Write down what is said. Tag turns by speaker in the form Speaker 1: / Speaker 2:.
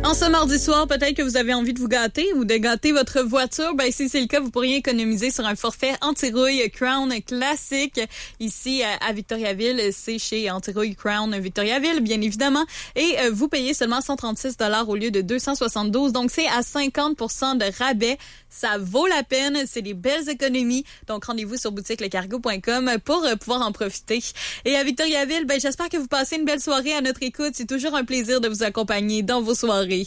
Speaker 1: En ce mardi soir, peut-être que vous avez envie de vous gâter ou de gâter votre voiture. Ben, si c'est le cas, vous pourriez économiser sur un forfait anti-rouille Crown classique. Ici, à Victoriaville, c'est chez Anti-rouille Crown Victoriaville, bien évidemment. Et vous payez seulement 136 $ au lieu de 272. Donc, c'est à 50% de rabais. Ça vaut la peine. C'est des belles économies. Donc, rendez-vous sur boutiquelecargo.com pour pouvoir en profiter. Et à Victoriaville, ben, j'espère que vous passez une belle soirée à notre écoute. C'est toujours un plaisir de vous accompagner dans vos soirées.